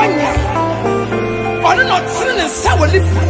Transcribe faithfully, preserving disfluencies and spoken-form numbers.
wanya ɔno na ɔtene ne nsa wɔ nipa